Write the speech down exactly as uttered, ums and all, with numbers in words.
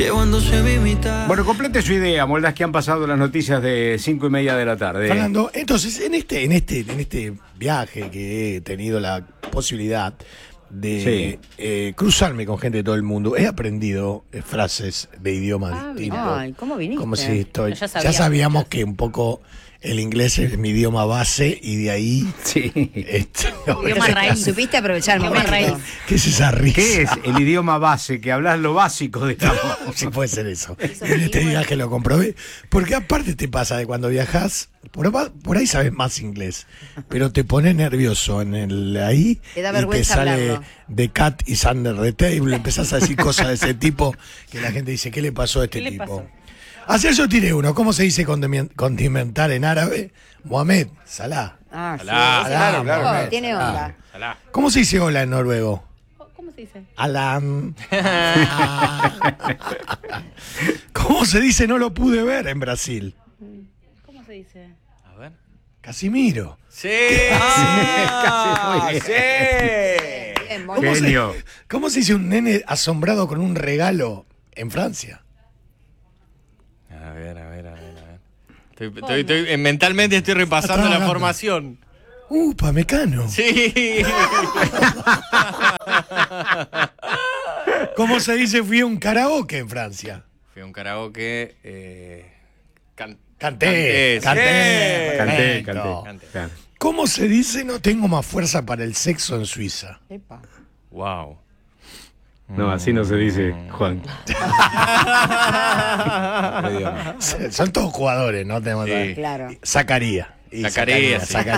Llevándose mi mitad. Bueno, complete su idea, Moldas, que han pasado las noticias de cinco y media de la tarde. Fernando, entonces, en este, en este, en este viaje que he tenido la posibilidad de Sí. eh, cruzarme con gente de todo el mundo, he aprendido eh, frases de idiomas Ah, distintos. ay, ¿cómo viniste? Como si estoy. Ya Ya sabíamos. sabíamos que un poco el inglés es mi idioma base y de ahí. Sí. Este, Idioma raíz. Supiste aprovechar el Idioma momento. raíz. ¿Qué es esa risa? ¿Qué es el idioma base? Que hablas lo básico, digamos. Sí, puede ser eso. En este viaje lo comprobé. Porque aparte te pasa de cuando viajas, por, por ahí sabes más inglés, pero te pones nervioso en el ahí Te da y te vergüenza sale hablarlo. The Cat is under the table, empezás a decir cosas de ese tipo que la gente dice, ¿qué le pasó a este ¿Qué le tipo? pasó? Ayer yo tiré uno, ¿cómo se dice condiment- condimentar en árabe? Mohamed, Salah. Ah, sí. Salah, ese- claro, claro, oh, claro. tiene onda. Salá. ¿Cómo se dice hola en noruego? ¿Cómo se dice? Alam. ¿Cómo se dice no lo pude ver en Brasil? ¿Cómo se dice? A ver. Casimiro. Sí. Ah, sí. Bien, ¿Cómo bueno. se, Genio. ¿Cómo se dice un nene asombrado con un regalo en Francia? A ver, a ver, a ver, a ver. Estoy, estoy, estoy- eh, mentalmente estoy repasando la Atrás, formación. Upa, mecano. Sí. ¿Cómo se dice fui a un karaoke en Francia? Fui a un karaoke. Eh, can- Canté, canté, canté. sí. Canté, Perfecto. canté. Claro. ¿Cómo se dice no tengo más fuerza para el sexo en Suiza? Epa. Wow. No, así no se dice, Juan. Son todos jugadores, ¿no? Tenemos Sí. Claro. Zacarías. Y Zacarías, sí. Zacarías.